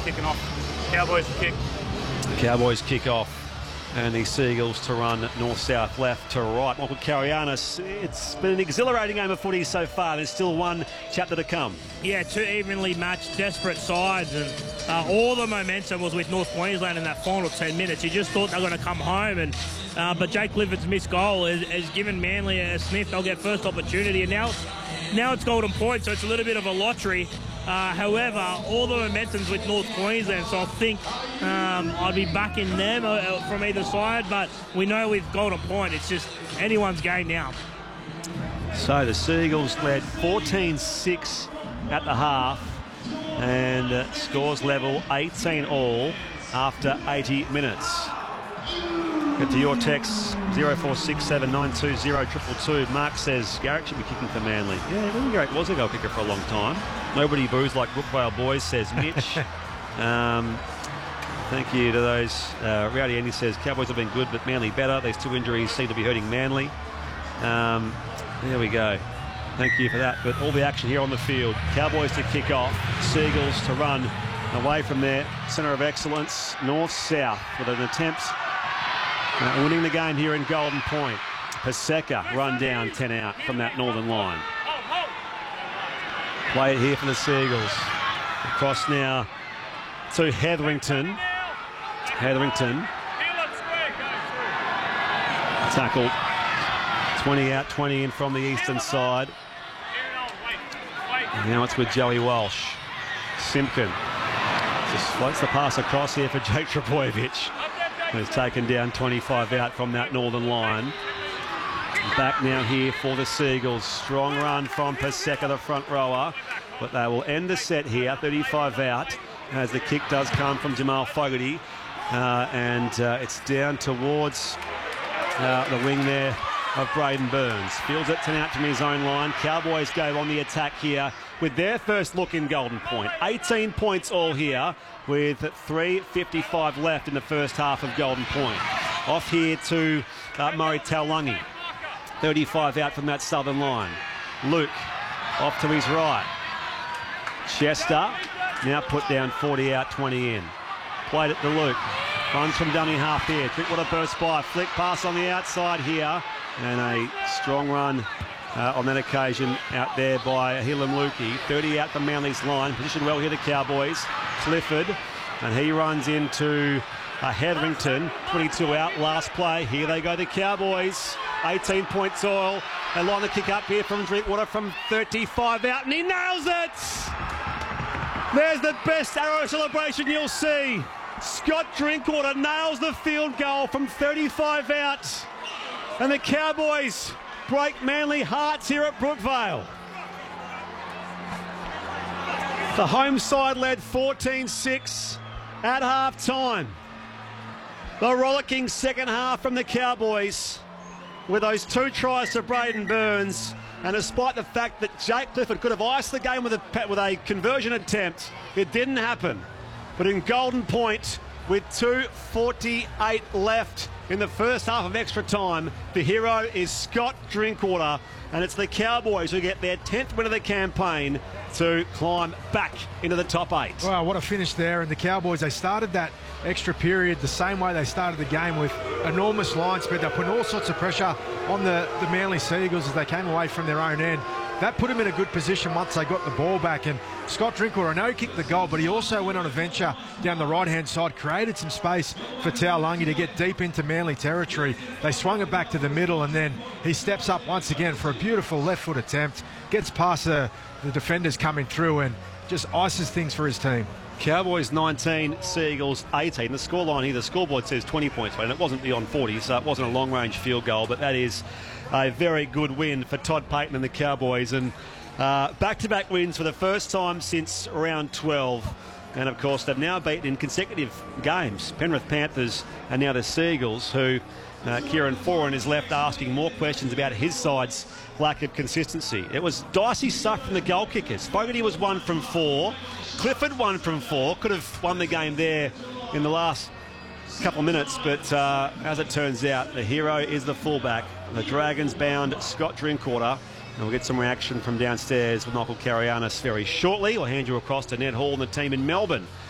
kicking off. Cowboys to kick. Cowboys kick off. And the Seagulls to run north-south, left to right. Michael Carianis, it's been an exhilarating game of footy so far. There's still one chapter to come. Yeah, two evenly matched, desperate sides. And all the momentum was with North Queensland in that final 10 minutes. You just thought they were going to come home. But Jake Clifford's missed goal has given Manly a sniff. They'll get first opportunity. And now it's Golden Point, so it's a little bit of a lottery. However, all the momentum's with North Queensland, so I think I'd be backing them from either side, but we know with Golden Point, it's just anyone's game now. So the Seagulls led 14-6 at the half, and scores level 18-all after 80 minutes. Get to your text, 0467 920 222. Mark says Garrick should be kicking for Manly. Yeah, William Garrick was a goal kicker for a long time. Nobody boos like Brookvale boys, says Mitch. Thank you to those. Rowdy Andy says Cowboys have been good, but Manly better. These two injuries seem to be hurting Manly. There we go. Thank you for that. But all the action here on the field. Cowboys to kick off. Seagulls to run away from their centre of excellence, north-south, with an attempt winning the game here in Golden Point. Paseka run down 10 out from that northern line. Play it here for the Seagulls. Across now to Hetherington. Hetherington. Tackled. 20 out, 20 in from the eastern side. And now it's with Joey Walsh. Simpkin just floats the pass across here for Jake Trbojevic, who's taken down 25 out from that northern line. Back now here for the Seagulls. Strong run from Paseka, the front rower, but they will end the set here, 35 out, as the kick does come from Jamal Fogarty, and it's down towards the wing there of Braden Burns. Fields it 10 out from his own line. Cowboys go on the attack here with their first look in Golden Point. 18 points all here with 3:55 left in the first half of Golden Point. Off here to Murray Taulagi. 35 out from that southern line. Luke off to his right. Chester now put down 40 out, 20 in. Played it to Luke. Runs from dummy half here. Drinkwater bursts by. Flick pass on the outside here. And a strong run on that occasion out there by Hilam Lukey. 30 out from Manly's line. Positioned well here, the Cowboys. Clifford. And he runs into Hetherington. 22 out. Last play. Here they go, the Cowboys. 18 points all. They line the kick up here from Drinkwater from 35 out. And he nails it! There's the best arrow celebration you'll see. Scott Drinkwater nails the field goal from 35 out. And the Cowboys break Manly hearts here at Brookvale. The home side led 14-6 at half-time. The rollicking second half from the Cowboys with those two tries to Braden Burns. And despite the fact that Jake Clifford could have iced the game with a conversion attempt, it didn't happen. But in Golden Point, with 2:48 left in the first half of extra time, the hero is Scott Drinkwater, and it's the Cowboys who get their 10th win of the campaign to climb back into the top 8. Wow, what a finish there. And the Cowboys, they started that extra period the same way they started the game, with enormous line speed. They're putting all sorts of pressure on the Manly Seagulls as they came away from their own end. That put him in a good position once they got the ball back. And Scott Drinkwater, I know he kicked the goal, but he also went on a venture down the right-hand side, created some space for Taulagi to get deep into Manly territory. They swung it back to the middle, and then he steps up once again for a beautiful left-foot attempt, gets past the defenders coming through, and just ices things for his team. Cowboys 19, Seagulls 18. The scoreline here, the scoreboard says 20 points, and it wasn't beyond 40, so it wasn't a long-range field goal, but that is a very good win for Todd Payten and the Cowboys. And back-to-back wins for the first time since round 12. And, of course, they've now beaten in consecutive games Penrith Panthers and now the Seagulls, who Kieran Foran is left asking more questions about his side's lack of consistency. It was dicey stuff from the goal kickers. Fogarty was 1 from 4. Clifford 1 from 4. Could have won the game there in the last couple of minutes, but as it turns out, the hero is the fullback. The Dragons bound Scott Drinkwater. And we'll get some reaction from downstairs with Michael Carianis very shortly. I'll hand you across to Ned Hall and the team in Melbourne